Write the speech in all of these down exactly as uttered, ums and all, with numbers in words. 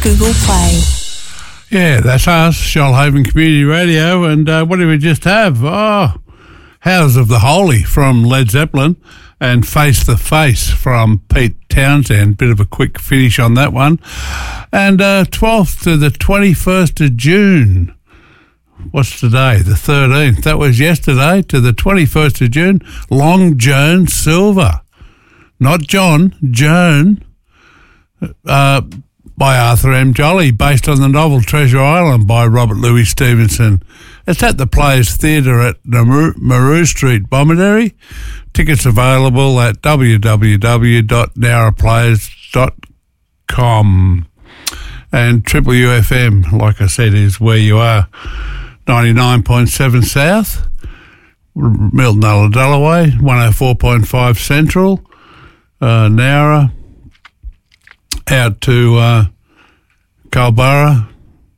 Google Play. Yeah, that's us, Shoalhaven Community Radio. And uh, what did we just have? Oh, House of the Holy from Led Zeppelin and Face the Face from Pete Townsend. Bit of a quick finish on that one. And uh, twelfth to the twenty-first of June. What's today? The thirteenth. That was yesterday to the twenty-first of June. Long Joan Silver. Not John, Joan. Uh, by Arthur M. Jolly, based on the novel Treasure Island by Robert Louis Stevenson. It's at the Players Theatre at Maru, Maru Street, Bomaderry. Tickets available at w w w dot nowra players dot com. And Triple U F M, like I said, is where you are. ninety-nine point seven South, Milton Ulladulla, one oh four point five Central, uh, Nowra, out to uh, Culburra,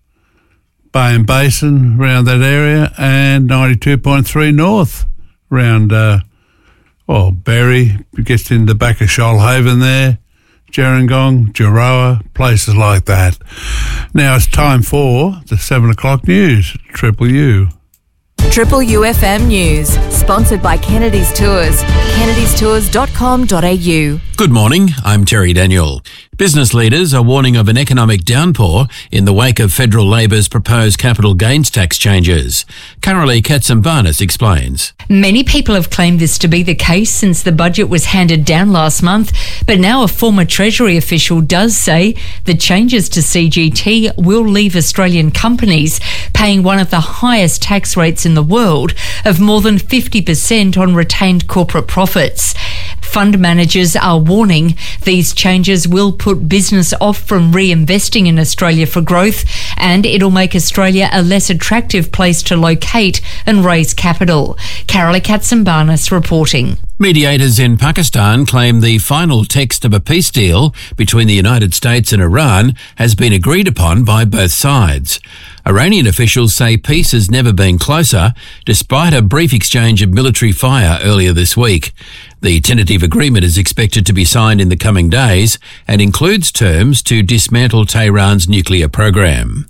Bay and Basin, around that area, and ninety-two point three North, around, uh, well, Berry, gets in the back of Shoalhaven there, Gerringong, Geroa, places like that. Now it's time for the seven o'clock news, Triple U. Triple U F M News, sponsored by Kennedy's Tours, kennedys tours dot com dot a u. Good morning, I'm Terry Daniel. Business leaders are warning of an economic downpour in the wake of Federal Labor's proposed capital gains tax changes. Carolee Katsimbarnis explains. Many people have claimed this to be the case since the budget was handed down last month, but now a former Treasury official does say the changes to C G T will leave Australian companies paying one of the highest tax rates in the world of more than fifty percent on retained corporate profits. Fund managers are warning these changes will put business off from reinvesting in Australia for growth, and it'll make Australia a less attractive place to locate and raise capital. Carolee Katsimbarnis reporting. Mediators in Pakistan claim the final text of a peace deal between the United States and Iran has been agreed upon by both sides. Iranian officials say peace has never been closer, despite a brief exchange of military fire earlier this week. The tentative agreement is expected to be signed in the coming days and includes terms to dismantle Tehran's nuclear program.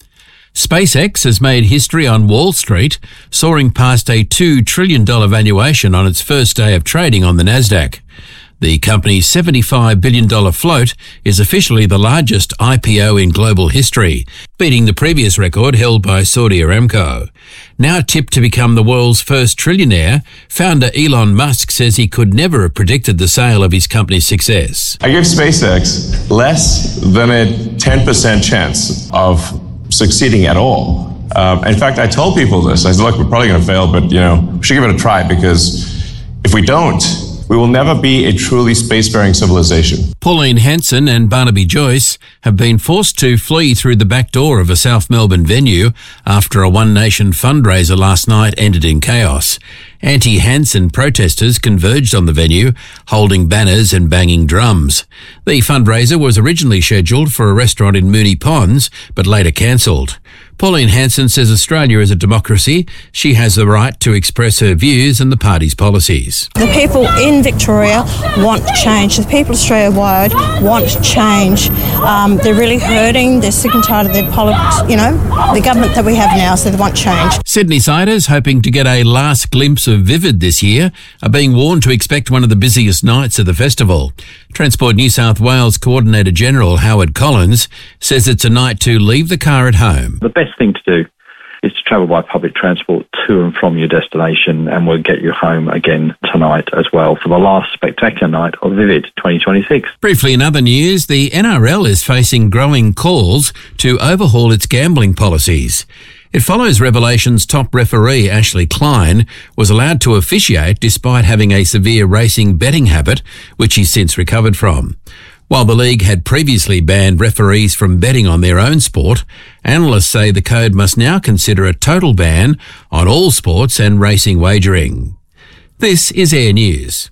SpaceX has made history on Wall Street, soaring past a two trillion dollars valuation on its first day of trading on the Nasdaq. The company's seventy-five billion dollars float is officially the largest I P O in global history, beating the previous record held by Saudi Aramco. Now tipped to become the world's first trillionaire, founder Elon Musk says he could never have predicted the sale of his company's success. I give SpaceX less than a ten percent chance of succeeding at all. Um, in fact, I told people this. I said, look, we're probably going to fail, but, you know, we should give it a try, because if we don't, we will never be a truly spacefaring civilization. Pauline Hanson and Barnaby Joyce have been forced to flee through the back door of a South Melbourne venue after a One Nation fundraiser last night ended in chaos. Anti-Hanson protesters converged on the venue, holding banners and banging drums. The fundraiser was originally scheduled for a restaurant in Moonee Ponds, but later cancelled. Pauline Hanson says Australia is a democracy. She has the right to express her views and the party's policies. The people in Victoria want change. The people Australia-wide want change. Um, they're really hurting. They're sick and tired of their politics, you know, the government that we have now, so they want change. Sydney-siders, hoping to get a last glimpse of Vivid this year, are being warned to expect one of the busiest nights of the festival. Transport New South Wales Coordinator General Howard Collins says it's a night to leave the car at home. The best thing to do is to travel by public transport to and from your destination, and we'll get you home again tonight as well for the last spectacular night of Vivid twenty twenty-six. Briefly in other news, the N R L is facing growing calls to overhaul its gambling policies. It follows Revelation's top referee, Ashley Klein, was allowed to officiate despite having a severe racing betting habit, which he's since recovered from. While the league had previously banned referees from betting on their own sport, analysts say the code must now consider a total ban on all sports and racing wagering. This is Air News.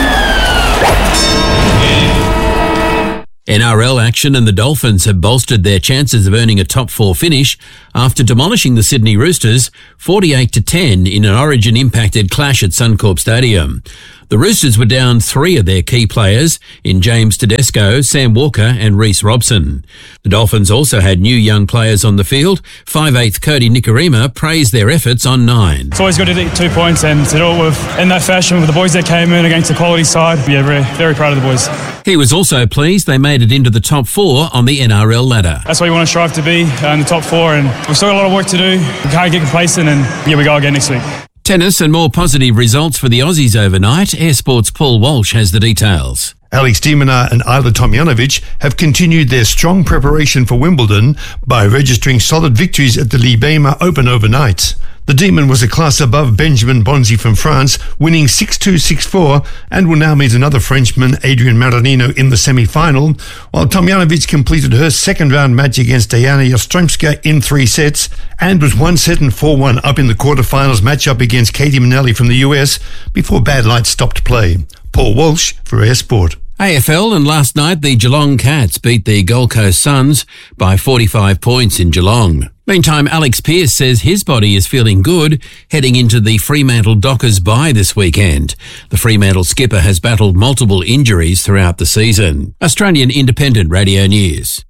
N R L action and the Dolphins have bolstered their chances of earning a top four finish after demolishing the Sydney Roosters forty-eight to ten in an Origin-impacted clash at Suncorp Stadium. The Roosters were down three of their key players in James Tedesco, Sam Walker and Reece Robson. The Dolphins also had new young players on the field. five eighth Cody Nikorima praised their efforts on nine. It's always good to get two points and to do it with, in that fashion with the boys that came in against the quality side. Yeah, very, very proud of the boys. He was also pleased they made it into the top four on the N R L ladder. That's what we want to strive to be, uh, in the top four, and we've still got a lot of work to do. We can't get complacent, and here we go again next week. Tennis and more positive results for the Aussies overnight. Air Sports' Paul Walsh has the details. Alex de Minaur and Ajla Tomljanovic have continued their strong preparation for Wimbledon by registering solid victories at the Libema Open overnight. The Demon was a class above Benjamin Bonzi from France, winning six two, six four, and will now meet another Frenchman, Adrian Maranino, in the semi-final, while Tomljanovic completed her second-round match against Diana Yastremska in three sets and was one set and four one up in the quarterfinals matchup against Katie Manelli from the U S before bad light stopped play. Paul Walsh for Air Sport. A F L, and last night the Geelong Cats beat the Gold Coast Suns by forty-five points in Geelong. Meantime, Alex Pearce says his body is feeling good heading into the Fremantle Dockers bye this weekend. The Fremantle skipper has battled multiple injuries throughout the season. Australian Independent Radio News.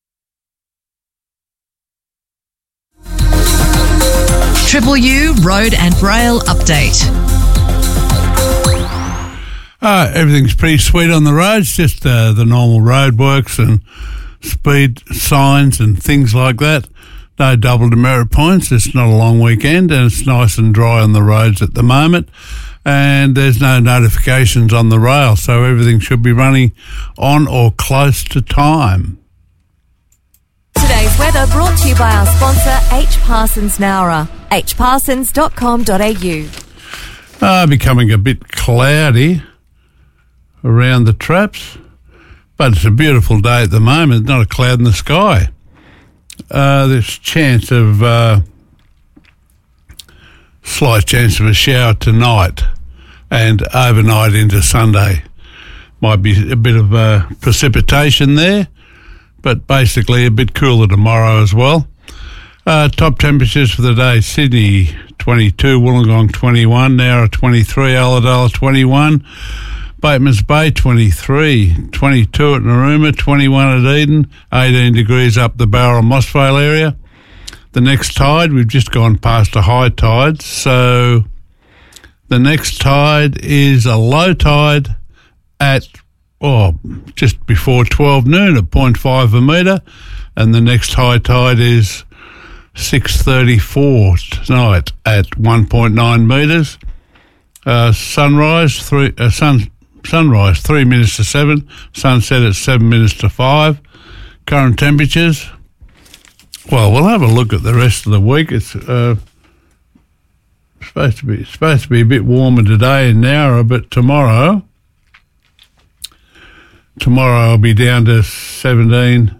Triple U Road and Rail Update. Uh, everything's pretty sweet on the roads, just uh, the normal roadworks and speed signs and things like that. No double demerit points. It's not a long weekend and it's nice and dry on the roads at the moment. And there's no notifications on the rail, so everything should be running on or close to time. Today's weather brought to you by our sponsor, H. Parsons Nowra, h parsons dot com dot a u. Uh, becoming a bit cloudy around the traps, but it's a beautiful day at the moment. Not a cloud in the sky. Uh, there's chance of uh, slight chance of a shower tonight and overnight into Sunday. Might be a bit of uh, precipitation there, but basically a bit cooler tomorrow as well. Uh, top temperatures for the day: Sydney twenty-two, Wollongong twenty-one, Nowra twenty-three, Ulladulla twenty-one, Batemans Bay twenty-three, twenty-two at Narooma, twenty-one at Eden, eighteen degrees up the Bowral Mossvale area. The next tide, we've just gone past a high tide, so the next tide is a low tide at, oh, just before twelve noon at zero point five a metre, and the next high tide is six thirty-four tonight at one point nine metres. Uh, sunrise, three, uh, sun, sunrise, three minutes to seven. Sunset at seven minutes to five. Current temperatures. Well, we'll have a look at the rest of the week. It's uh, supposed to be supposed to be a bit warmer today in Nowra, but tomorrow, tomorrow will be down to seventeen.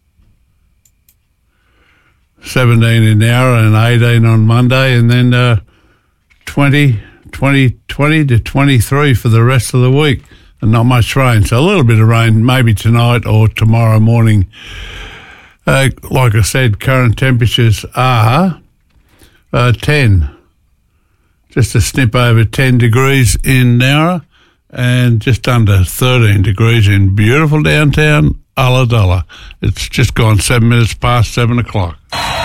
seventeen in Nowra and eighteen on Monday, and then uh, twenty, twenty, twenty to twenty-three for the rest of the week, and not much rain. So a little bit of rain maybe tonight or tomorrow morning. Uh, like I said, current temperatures are uh, ten, just a snip over ten degrees in Nowra, and just under thirteen degrees in beautiful downtown Ulladulla. It's just gone seven minutes past seven o'clock.